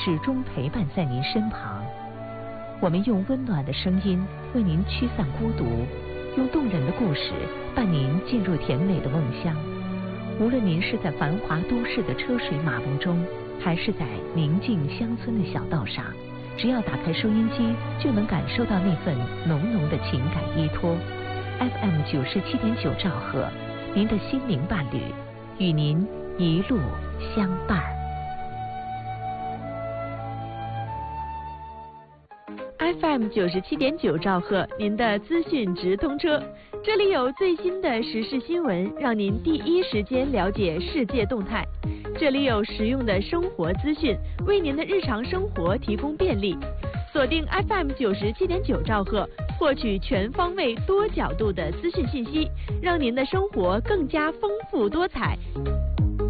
始终陪伴在您身旁。我们用温暖的声音为您驱散孤独，用动人的故事伴您进入甜美的梦乡。无论您是在繁华都市的车水马龙中，还是在宁静乡村的小道上，只要打开收音机，就能感受到那份浓浓的情感依托。FM 97.9兆赫，您的心灵伴侣，与您一路相伴。FM 97.9兆赫，您的资讯直通车，这里有最新的时事新闻，让您第一时间了解世界动态。这里有实用的生活资讯，为您的日常生活提供便利。锁定 FM 97.9兆赫，获取全方位、多角度的资讯信息，让您的生活更加丰富多彩。